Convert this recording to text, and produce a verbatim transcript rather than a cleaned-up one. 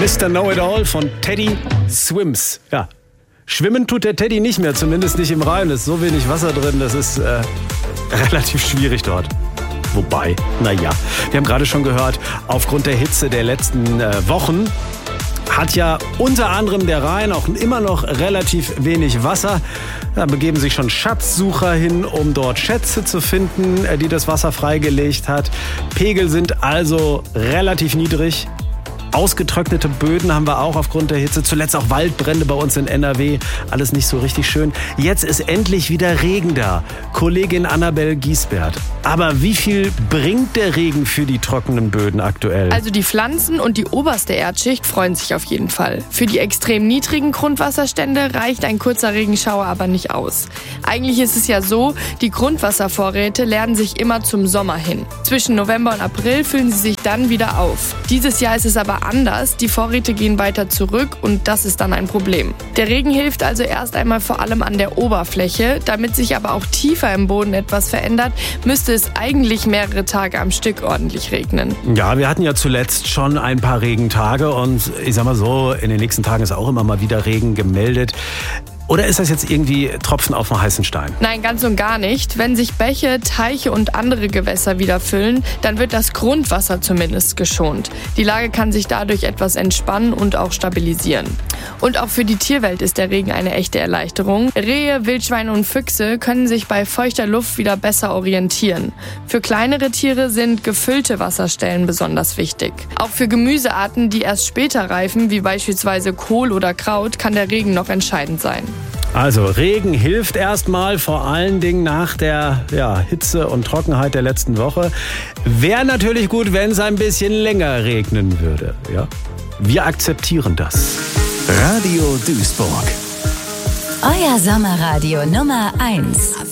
Mister Know-It-All von Teddy Swims. Ja, schwimmen tut der Teddy nicht mehr, zumindest nicht im Rhein. Es ist so wenig Wasser drin, das ist äh, relativ schwierig dort. Wobei, naja, wir haben gerade schon gehört, aufgrund der Hitze der letzten äh, Wochen hat ja unter anderem der Rhein auch immer noch relativ wenig Wasser. Da begeben sich schon Schatzsucher hin, um dort Schätze zu finden, die das Wasser freigelegt hat. Pegel sind also relativ niedrig. Ausgetrocknete Böden haben wir auch aufgrund der Hitze. Zuletzt auch Waldbrände bei uns in N R W. Alles nicht so richtig schön. Jetzt ist endlich wieder Regen da. Kollegin Annabel Giesbert. Aber wie viel bringt der Regen für die trockenen Böden aktuell? Also die Pflanzen und die oberste Erdschicht freuen sich auf jeden Fall. Für die extrem niedrigen Grundwasserstände reicht ein kurzer Regenschauer aber nicht aus. Eigentlich ist es ja so, die Grundwasservorräte leeren sich immer zum Sommer hin. Zwischen November und April füllen sie sich dann wieder auf. Dieses Jahr ist es aber anders. Die Vorräte gehen weiter zurück und das ist dann ein Problem. Der Regen hilft also erst einmal vor allem an der Oberfläche. Damit sich aber auch tiefer im Boden etwas verändert, müsste es eigentlich mehrere Tage am Stück ordentlich regnen. Ja, wir hatten ja zuletzt schon ein paar Regentage und ich sag mal so, in den nächsten Tagen ist auch immer mal wieder Regen gemeldet. Oder ist das jetzt irgendwie Tropfen auf den heißen Stein? Nein, ganz und gar nicht. Wenn sich Bäche, Teiche und andere Gewässer wieder füllen, dann wird das Grundwasser zumindest geschont. Die Lage kann sich dadurch etwas entspannen und auch stabilisieren. Und auch für die Tierwelt ist der Regen eine echte Erleichterung. Rehe, Wildschweine und Füchse können sich bei feuchter Luft wieder besser orientieren. Für kleinere Tiere sind gefüllte Wasserstellen besonders wichtig. Auch für Gemüsearten, die erst später reifen, wie beispielsweise Kohl oder Kraut, kann der Regen noch entscheidend sein. Also Regen hilft erstmal, vor allen Dingen nach der ja, Hitze und Trockenheit der letzten Woche. Wäre natürlich gut, wenn es ein bisschen länger regnen würde. Ja? Wir akzeptieren das. Radio Duisburg. Euer Sommerradio Nummer eins.